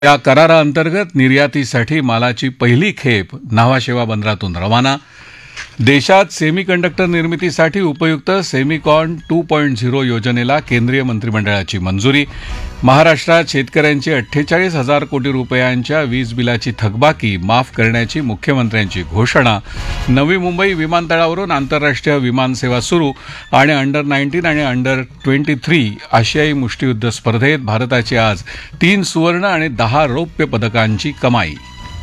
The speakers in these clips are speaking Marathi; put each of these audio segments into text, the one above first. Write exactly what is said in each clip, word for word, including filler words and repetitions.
या कराराअंतर्गत निर्यातीसाठी मालाची पहिली खेप न्हावा शेवा बंदरातून रवाना. देशात सेमीकंडक्टर निर्मितीसाठी उपयुक्त सेमिकॉन टू पॉइंट झिरो योजनेला केंद्रीय मंत्रिमंडळाची मंजुरी. महाराष्ट्रात शेतकऱ्यांची अठ्ठेचाळीस हजार कोटी रुपयांच्या वीज बिलाची थकबाकी माफ करण्याची मुख्यमंत्र्यांची घोषणा. नवी मुंबई विमानतळावरून आंतरराष्ट्रीय विमानसेवा सुरू. आणि अंडर नाईन्टीन आणि अंडर ट्वेंटी थ्री आशियाई मुष्टियुद्ध स्पर्धेत भारताची आज तीन सुवर्ण आणि दहा रौप्य पदकांची कमाई.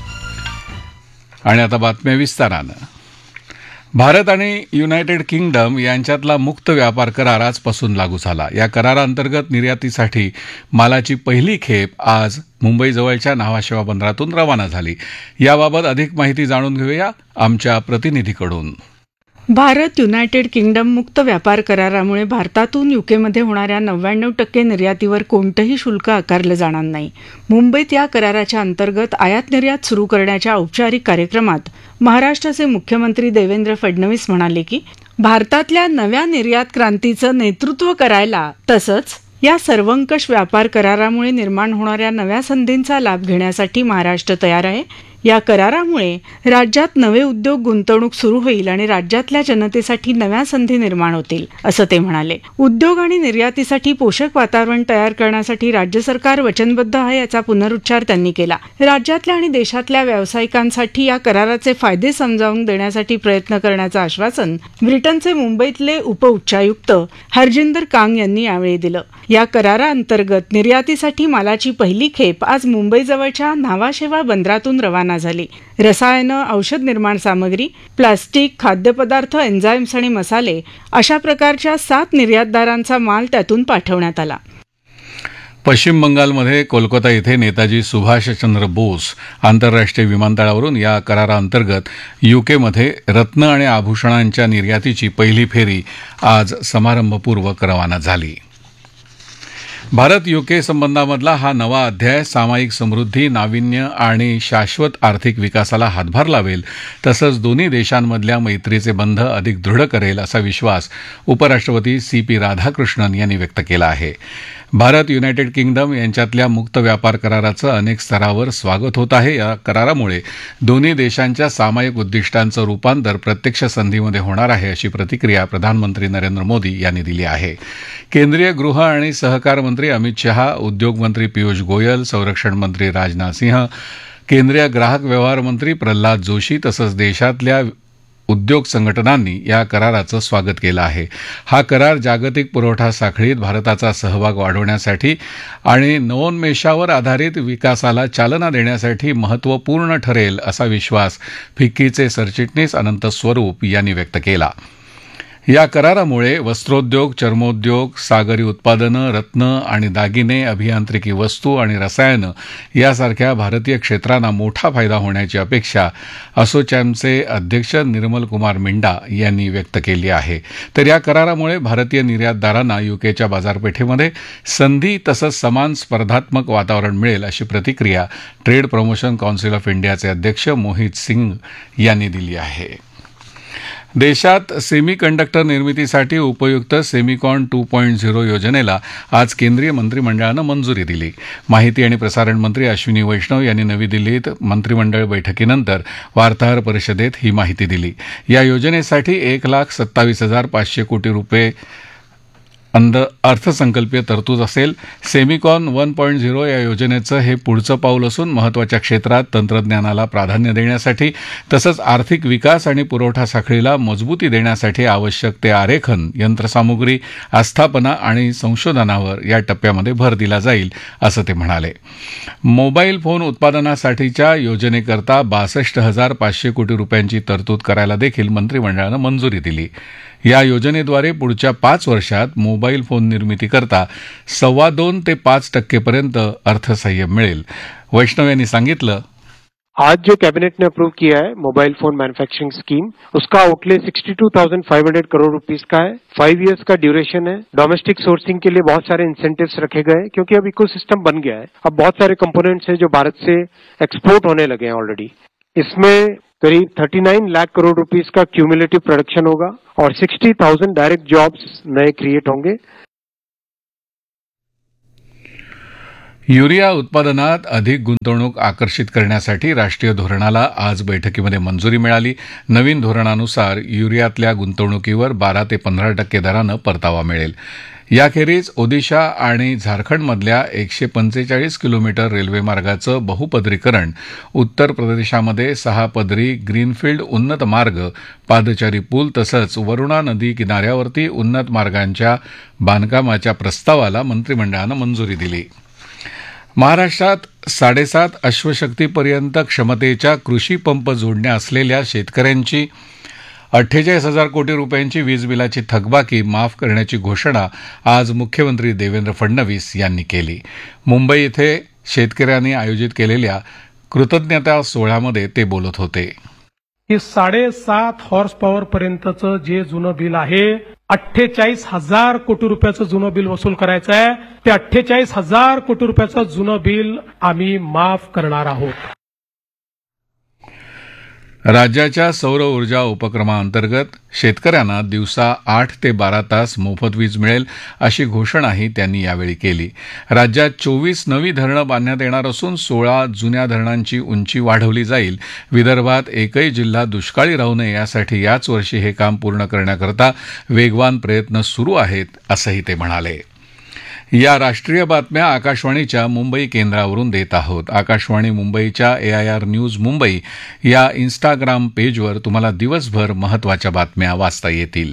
आणि आता बातम्या विस्तारानं. भारत आणि युनायटेड किंगडम यांच्यातला मुक्त व्यापार करार आजपासून लागू झाला. या कराराअंतर्गत निर्यातीसाठी मालाची पहिली खेप आज मुंबईजवळच्या न्हावा शेवा बंदरातून रवाना झाली. याबाबत अधिक माहिती जाणून घेऊया आमच्या प्रतिनिधीकडून. भारत युनायटेड किंगडम मुक्त व्यापार करारामुळे भारतातून युकेमध्ये होणाऱ्या नव्याण्णव टक्के निर्यातीवर कोणतंही शुल्क आकारलं जाणार नाही. मुंबईत या कराराच्या अंतर्गत आयात निर्यात सुरू करण्याच्या औपचारिक कार्यक्रमात महाराष्ट्राचे मुख्यमंत्री देवेंद्र फडणवीस म्हणाले की भारतातल्या नव्या निर्यात क्रांतीचं नेतृत्व करायला तसंच या सर्वंकष व्यापार करारामुळे निर्माण होणाऱ्या नव्या संधींचा लाभ घेण्यासाठी महाराष्ट्र तयार आहे. या करारामुळे राज्यात नवे उद्योग गुंतवणूक सुरू होईल आणि राज्यातल्या जनतेसाठी नव्या संधी निर्माण होतील असं ते म्हणाले. उद्योग आणि निर्यातीसाठी पोषक वातावरण तयार करण्यासाठी राज्य सरकार वचनबद्ध आहे याचा पुनरुच्चार त्यांनी केला. राज्यातल्या आणि देशातल्या व्यावसायिकांसाठी या कराराचे फायदे समजावून देण्यासाठी प्रयत्न करण्याचं आश्वासन ब्रिटनचे मुंबईतले उपउच्चायुक्त हरजिंदर कांग यांनी यावेळी दिलं. या कराराअंतर्गत निर्यातीसाठी मालाची पहिली खेप आज मुंबईजवळच्या न्हावा शेवा बंदरातून रवाना झाली. रसायनं, औषध निर्माण सामग्री, प्लास्टिक, खाद्यपदार्थ, एन्झाईम्स आणि मसाले अशा प्रकारच्या सात निर्यातदारांचा माल त्यातून पाठवण्यात आला. पश्चिम बंगालमध्ये कोलकाता इथे नेताजी सुभाषचंद्र बोस आंतरराष्ट्रीय विमानतळावरून या कराराअंतर्गत युकेमध्ये रत्न आणि आभूषणांच्या निर्यातीची पहिली फेरी आज समारंभपूर्वक रवाना झाली. भारत युके संबंधामधला हा नवा अध्याय सामायिक समृद्धी, नाविन्य आणि शाश्वत आर्थिक विकासाला हातभार लावेल तसंच दोन्ही देशांमधल्या मैत्रीचे बंध अधिक दृढ करेल असा विश्वास उपराष्ट्रपती सी पी राधाकृष्णन यांनी व्यक्त केला आहे. भारत युनायटेड किंगडम यांच्यातल्या मुक्त व्यापार कराराचं अनेक स्तरावर स्वागत होत आहे. या करारामुळे दोन्ही देशांच्या सामायिक उद्दिष्टांचं रूपांतर प्रत्यक्ष संधीमध्ये होणार आहे अशी प्रतिक्रिया प्रधानमंत्री नरेंद्र मोदी यांनी दिली आहे. केंद्रीय गृह आणि सहकार मंत्री अमित शहा, उद्योग मंत्री पियुष गोयल, संरक्षण मंत्री राजनाथ सिंह, केंद्रीय ग्राहक व्यवहार मंत्री प्रल्हाद जोशी तसंच देशातल्या उद्योग संघटनांनी या कराराचं स्वागत केलं आहे. हा करार जागतिक पुरवठा साखळीत भारताचा सहभाग वाढवण्यासाठी आणि नवोन्मेषावर आधारित विकासाला चालना देण्यासाठी महत्त्वपूर्ण ठरेल असा विश्वास फिक्कीचे सरचिटणीस अनंत स्वरूप यांनी व्यक्त केला. या करारामुळे वस्त्रोद्योग, चर्मोद्योग, सागरी उत्पादनं, रत्न आणि दागिने, अभियांत्रिकी वस्तू आणि रसायनं यासारख्या भारतीय क्षेत्रांना मोठा फायदा होण्याची अपेक्षा असोचॅमचे अध्यक्ष निर्मल कुमार मिंडा यांनी व्यक्त केली आहे. तर या करारामुळे भारतीय निर्यातदारांना युकेच्या बाजारपेठेमध्ये संधी तसंच समान स्पर्धात्मक वातावरण मिळेल अशी प्रतिक्रिया ट्रेड प्रमोशन कौन्सिल ऑफ इंडियाचे अध्यक्ष मोहित सिंग यांनी दिली आहे. देशात सेमीकंडक्टर निर्मितीसाठी उपयुक्त सेमिकॉन टू पॉइंट झिरो योजनेला आज केंद्रीय मंत्रिमंडळानं मंजुरी दिली. माहिती आणि प्रसारण मंत्री अश्विनी वैष्णव यांनी नवी दिल्लीत मंत्रिमंडळ बैठकीनंतर वार्ताहर परिषदेत ही माहिती दिली. या योजनेसाठी एक लाख सत्तावीस हजार पाचशे कोटी रुपये अर्थसंकल्पीय तरतूद असेल. सेमिकॉन वन पॉइंट झिरो या योजनेचं हे पुढचं पाऊल असून महत्त्वाच्या क्षेत्रात तंत्रज्ञानाला प्राधान्य देण्यासाठी तसंच आर्थिक विकास आणि पुरवठा साखळीला मजबूती देण्यासाठी आवश्यक ते आरेखन, यंत्रसामुग्री, आस्थापना आणि संशोधनावर या टप्प्यामध्ये भर दिला जाईल असं ते म्हणाले. मोबाईल फोन उत्पादनासाठीच्या योजनेकरता बासष्ट हजार पाचशे कोटी रुपयांची तरतूद करायला देखील मंत्रिमंडळानं मंजुरी दिली. या योजनेद्वारे पुढच्या पाच वर्षात मोबाईल फोन निर्मितीकरता सव्वा दोन ते पाच टक्केपर्यंत अर्थसहाय्य मिळेल. वैष्णव यांनी सांगितलं, आज जो कैबिनेट ने अप्रूव किया है मोबाइल फोन मैन्युफैक्चरिंग स्कीम, उसका outlay sixty two thousand five hundred crore rupees का है. फाइव इयर्स का ड्यूरेशन है. डोमेस्टिक सोर्सिंग के लिए बहुत सारे इंसेंटिव्स रखे गए हैं क्योंकि अब इकोसिस्टम बन गया है. अब बहुत सारे कंपोनेंट्स हैं जो भारत से एक्सपोर्ट होने लगे हैं ऑलरेडी. इसमें करीब thirty nine lakh crore rupees का क्यूमुलेटिव प्रोडक्शन होगा और सिक्सटी थाउजेंड डायरेक्ट जॉब्स नए क्रिएट होंगे. युरिया उत्पादनात अधिक गुंतवणूक आकर्षित करण्यासाठी राष्ट्रीय धोरणाला आज बैठकीमध्ये मंजुरी मिळाली. नवीन धोरणानुसार युरियातल्या गुंतवणुकीवर बारा ते पंधरा टक्के दरानं परतावा मिळेल. याखेरीज ओदिशा आणि झारखंडमधल्या एकशे पंचेचाळीस किलोमीटर रेल्वेमार्गाचं बहुपदरीकरण, उत्तर प्रदेशामध्ये सहा पदरी ग्रीनफील्ड उन्नत मार्ग, पादचारी पूल तसंच वरुणा नदी किनाऱ्यावरती उन्नत मार्गांच्या बांधकामाच्या प्रस्तावाला मंत्रिमंडळानं मंजुरी दिली. महाराष्ट्रात साडेसात अश्वशक्तीपर्यंत क्षमतेच्या कृषी पंप जोडण्या असलेल्या शेतकऱ्यांची अठ्ठेचाळीस हजार कोटी रुपयांची वीज बिलाची थकबाकी माफ करण्याची घोषणा आज मुख्यमंत्री देवेंद्र फडणवीस यांनी केली. मुंबई इथे शेतकऱ्यांनी आयोजित केलेल्या कृतज्ञता सोहळ्यामध्ये ते बोलत होते. की साडेसात हॉर्स पॉवर पर्यंतचं जे जुनं बिल आहे, अठ्ठेचाळीस हजार कोटी रुपयाचं जुनं बिल वसूल करायचं आहे. ते अठ्ठेचाळीस हजार कोटी रुपयाचं जुनं बिल आम्ही माफ करणार आहोत. राज्याच्या सौर ऊर्जा उपक्रमाअंतर्गत शेतकऱ्यांना दिवसा आठ ते बारा तास मोफत वीज मिळेल अशी घोषणाही त्यांनी यावेळी केली. राज्यात चोवीस नवी धरणं बांधण्यात येणार असून सोळा जुन्या धरणांची उंची वाढवली जाईल. विदर्भात एकही जिल्हा दुष्काळी राहू नये यासाठी याच वर्षी हे काम पूर्ण करण्याकरता वेगवान प्रयत्न सुरू आहेत असंही ते म्हणाले. या राष्ट्रीय बातम्या आकाशवाणीच्या मुंबई केंद्रावरून देत आहोत. आकाशवाणी मुंबईच्या एआयआर न्यूज मुंबई या इन्स्टाग्राम पेजवर तुम्हाला दिवसभर महत्त्वाच्या बातम्या वाचता येतील.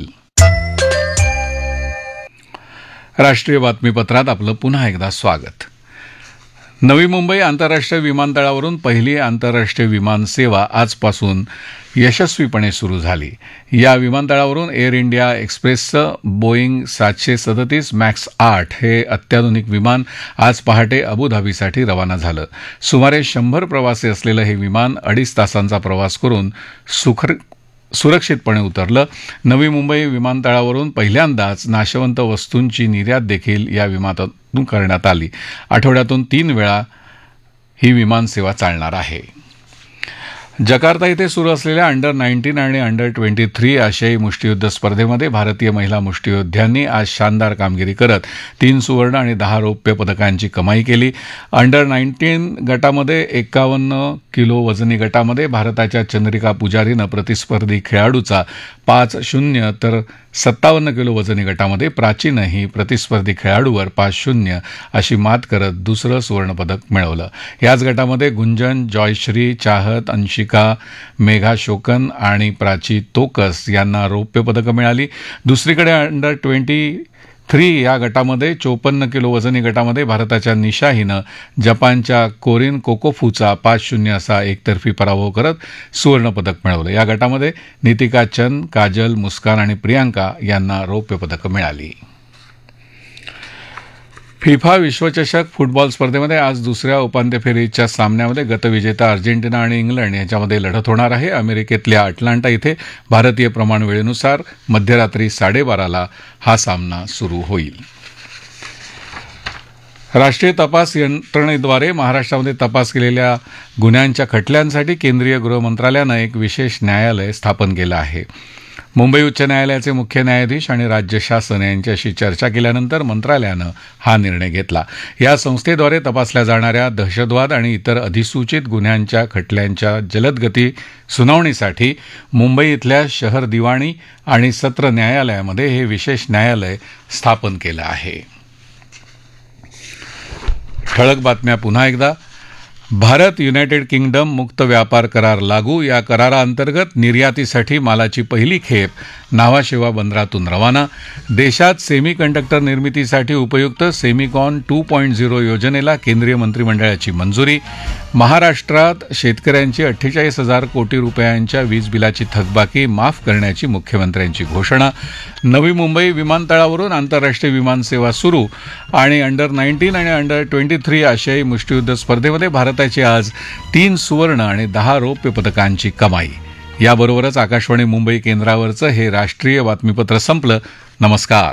राष्ट्रीय बातमीपत्रात आपलं पुन्हा एकदा स्वागत. नवी मुंबई आंतरराष्ट्रीय विमानतळावरून पहिली आंतरराष्ट्रीय विमान सेवा आजपासून यशस्वीपणे सुरू झाली. या विमानतळावरून एअर इंडिया एक्सप्रेसचं बोईंग सातशे सदतीस मॅक्स आठ हे अत्याधुनिक विमान आज पहाटे अबुधाबीसाठी रवाना झालं. सुमारे शंभर प्रवासी असलेलं हे विमान अडीच तासांचा प्रवास करून सुखर सुरक्षितपणे उतरलं. नवी मुंबई विमानतळावरून पहिल्यांदाच नाशवंत वस्तूंची निर्यात देखील या विमानातून करण्यात आली. आठवड्यातून तीन वेळा ही विमानसेवा चालणार आहे. जकार्ता इथे सुरू असलेल्या अंडर नाईन्टीन आणि अंडर ट्वेंटी थ्री आशियाई मुष्टियुद्ध स्पर्धेमध्ये भारतीय महिला मुष्टियोद्ध्यांनी आज शानदार कामगिरी करत तीन सुवर्ण आणि दहा रौप्य पदकांची कमाई केली. अंडर नाईन्टीन गटामध्ये एक्कावन्न किलो वजनी गटामध्ये भारताच्या चंद्रिका पुजारीनं प्रतिस्पर्धी खेळाडूचा पाच शून्य तर सत्तावन्न किलो वजनी गटामध्ये प्राचीनही प्रतिस्पर्धी खेळाडूवर पाच शून्य अशी मात करत दुसरं सुवर्णपदक मिळवलं. याच गटामध्ये गुंजन, जॉयश्री, चाहत, अंशिका, मेघा शोकन आणि प्राची तोकस यांना रौप्य पदकं मिळाली. दुसरीकडे अंडर ट्वेंटी थ्री या गटामध्ये चोपन्न किलो वजनी गटामध्ये भारताच्या निशा हिनं जपानच्या कोरिन कोकोफूचा पाच शून्य असा एकतर्फी पराभव करत सुवर्णपदक मिळवलं. या गटामध्ये नितिका चंद, काजल, मुस्कान आणि प्रियांका यांना रौप्य पदकं मिळाली. फिफा विश्वचषक फुटबॉल स्पर्धेमध्ये आज दुसऱ्या उपांत्य फेरीच्या सामन्यामध्ये गतविजेता अर्जेंटिना आणि इंग्लंड यांच्यामध्ये लढत होणार आहे. अमेरिकेतल्या अटलांटा इथे भारतीय प्रमाण वेळेनुसार मध्यरात्री साडेबाराला हा सामना सुरू होईल. राष्ट्रीय तपास यंत्रणेद्वारे महाराष्ट्रामध्ये तपास केलेल्या गुन्ह्यांच्या खटल्यांसाठी केंद्रीय गृह मंत्रालयानं एक विशेष न्यायालय स्थापन केलं आहे. मुंबई उच्च न्यायालयाचे मुख्य न्यायाधीश आणि राज्य शासन यांच्याशी चर्चा केल्यानंतर मंत्रालयानं हा निर्णय घेतला. या संस्थेद्वारे तपासल्या जाणाऱ्या दहशतवाद आणि इतर अधिसूचित गुन्ह्यांच्या खटल्यांच्या जलदगती सुनावणीसाठी मुंबई इथल्या शहर दिवाणी आणि सत्र न्यायालयामध्ये हे विशेष न्यायालय स्थापन केलं आहे. ठळक बातम्या पुन्हा एकदा. भारत युनायटेड किंगडम मुक्त व्यापार करार लागू. या कराराअंतर्गत निर्यातीसाठी मालाची पहिली खेप नाव्हाशेवा बंदरातून रवाना. देशात सेमी कंडक्टर निर्मितीसाठी उपयुक्त सेमिकॉन टू पॉईंट झिरो योजनेला केंद्रीय मंत्रिमंडळाची मंजुरी. महाराष्ट्रात शेतकऱ्यांची अठ्ठेचाळीस हजार कोटी रुपयांच्या वीज बिलाची थकबाकी माफ करण्याची मुख्यमंत्र्यांची घोषणा. नवी मुंबई विमानतळावरून आंतरराष्ट्रीय विमानसेवा सुरू. आणि अंडर नाईन्टीन आणि अंडर ट्वेंटी थ्री आशियाई मुष्टियुद्ध स्पर्धेमध्ये भारताची आज तीन सुवर्ण आणि दहा रौप्य पदकांची कमाई. याबरोबरच आकाशवाणी मुंबई केंद्रावरचं हे राष्ट्रीय बातमीपत्र संपलं. नमस्कार.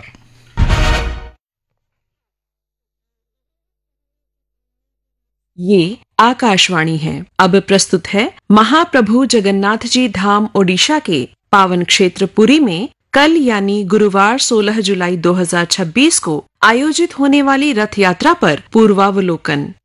ये आकाशवाणी है. अब प्रस्तुत है महाप्रभु जगन्नाथ जी धाम ओडिशा के पावन क्षेत्र पुरी में कल यानी गुरुवार सोलह जुलाई दो हज़ार छब्बीस को आयोजित होने वाली रथ यात्रा पर पूर्वावलोकन.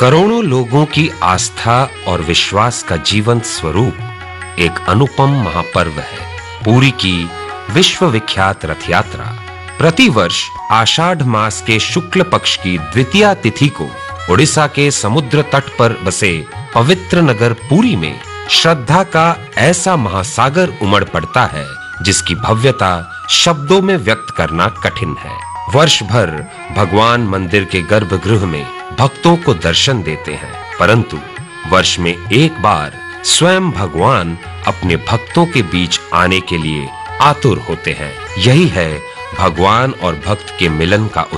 करोड़ों लोगों की आस्था और विश्वास का जीवंत स्वरूप एक अनुपम महापर्व है पुरी की विश्व विख्यात रथ यात्रा। प्रतिवर्ष आषाढ़ मास के शुक्ल पक्ष की द्वितीया तिथि को उड़ीसा के समुद्र तट पर बसे पवित्र नगर पुरी में श्रद्धा का ऐसा महासागर उमड़ पड़ता है जिसकी भव्यता शब्दों में व्यक्त करना कठिन है। वर्ष भर भगवान मंदिर के गर्भगृह में भक्तों को दर्शन देते हैं, परंतु वर्ष में एक बार स्वयं भगवान अपने भक्तों के बीच आने के लिए आतुर होते हैं। यही है भगवान और भक्त के मिलन का